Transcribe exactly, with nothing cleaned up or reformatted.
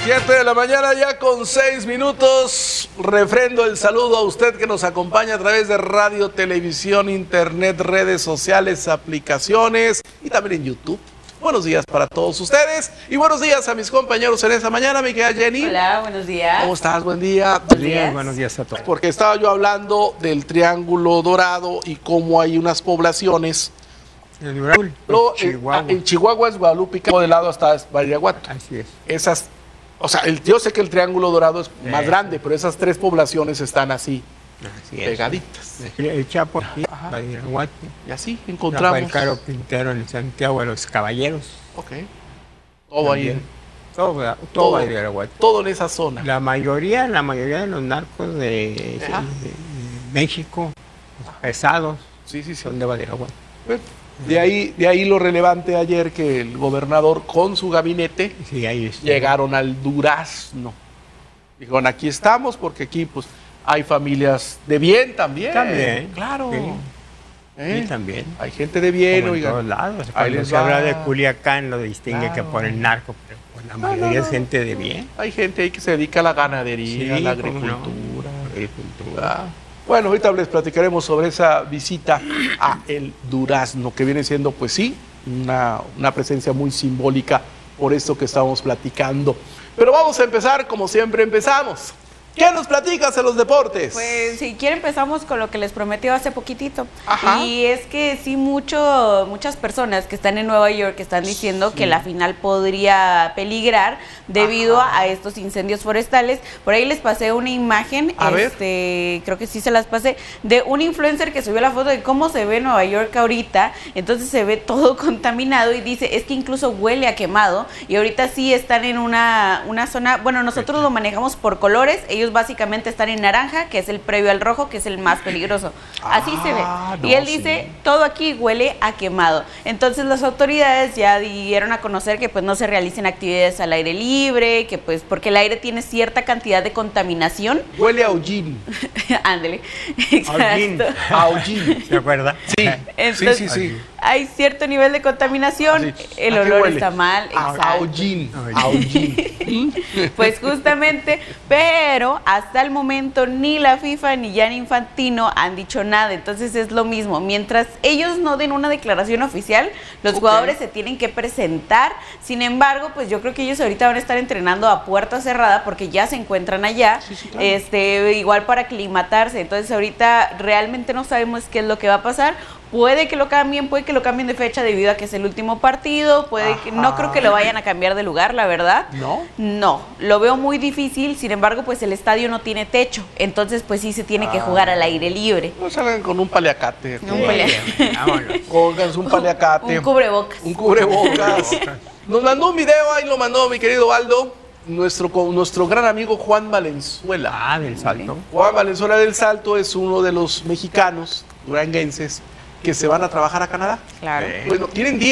siete de la mañana ya con seis minutos. Refrendo el saludo a usted que nos acompaña a través de radio, televisión, internet, redes sociales, aplicaciones y también en YouTube. Buenos días para todos ustedes y buenos días a mis compañeros en esta mañana, mi querida Jenny. Hola, buenos días. ¿Cómo estás? Buen día. Buenos días. Buenos días a todos. Porque estaba yo hablando del Triángulo Dorado y cómo hay unas poblaciones. El Durango, Lo, en Chihuahua. En, en Chihuahua es Guadalupe, de lado hasta Badiraguato. Así es. Esas, o sea, el, yo sé que el Triángulo Dorado es más Eh. grande, pero esas tres poblaciones están así, Así es. pegaditas. El Chapo, aquí, Ajá. Badiraguato. Y así Rafael encontramos. Caro Quintero en Santiago de los Caballeros. Ok. Todo ahí. También. Todo, todo, Todo, Badiraguato. todo en esa zona. La mayoría, la mayoría de los narcos de, Ajá. de- de México, los pesados, Sí, sí, sí. son de Badiraguato. Bueno, de ahí, de ahí lo relevante ayer que el gobernador con su gabinete Sí, ahí está. llegaron al Durazno. Dijeron, aquí estamos porque aquí pues hay familias de bien también. También, Claro. sí. ¿Eh? Sí, también. Hay gente de bien, Como en oigan. todos lados. Ahí Cuando les se va. habla de Culiacán lo distingue Claro. que por el narco, pero pues la No, mayoría no, no. es gente de bien. Hay gente ahí que se dedica a la ganadería, a la cómo no. agricultura. Agricultura. Ah, Bueno, ahorita les platicaremos sobre esa visita a el Durazno, que viene siendo, pues sí, una, una presencia muy simbólica por esto que estamos platicando. Pero vamos a empezar como siempre empezamos. ¿Qué nos platicas en los deportes? Pues si quiere empezamos con lo que les prometió hace poquitito. Ajá. Y es que sí, mucho, muchas personas que están en Nueva York están diciendo Sí. que la final podría peligrar debido Ajá. a estos incendios forestales. Por ahí les pasé una imagen, A ver. este, creo que sí se las pasé, de un influencer que subió la foto de cómo se ve Nueva York ahorita. Entonces se ve todo contaminado y dice, es que incluso huele a quemado. Y ahorita sí están en una, una zona, bueno, nosotros lo manejamos por colores, ellos básicamente están en naranja, que es el previo al rojo, que es el más peligroso. Así se ve. Ah, no, Y él sí. dice, todo aquí huele a quemado. Entonces las autoridades ya dieron a conocer que pues no se realicen actividades al aire libre, que pues porque el aire tiene cierta cantidad de contaminación. Huele a hollín. Ándele. Hollín. Exacto. A hollín. ¿Se acuerda? Sí, Entonces, sí, sí, sí. hay cierto nivel de contaminación, Así. el ¿A qué olor huele? está mal. A, a exacto. hollín. Hollín. A hollín. Pues justamente, pero hasta el momento ni la FIFA ni Gianni Infantino han dicho nada, entonces es lo mismo. Mientras ellos no den una declaración oficial, los Ok. jugadores se tienen que presentar. Sin embargo, pues yo creo que ellos ahorita van a estar entrenando a puerta cerrada porque ya se encuentran allá, Sí, sí, claro. este, igual para aclimatarse. Entonces ahorita realmente no sabemos qué es lo que va a pasar. Puede que lo cambien, puede que lo cambien de fecha debido a que es el último partido, puede que, no Ajá. creo que lo vayan a cambiar de lugar, la verdad. ¿No? No, lo veo muy difícil, sin embargo, pues el estadio no tiene techo, entonces pues sí se tiene que jugar al aire libre. No salgan con un paliacate. Un palea- Vámonos. Pónganse un paliacate. Un cubrebocas. Un cubrebocas. Nos mandó un video, ahí lo mandó mi querido Waldo, nuestro, con nuestro gran amigo Juan Valenzuela. Ah, del salto. Juan Valenzuela del Salto es uno de los mexicanos duranguenses que se van a trabajar a Canadá. Claro. Eh. Bueno, tienen diez.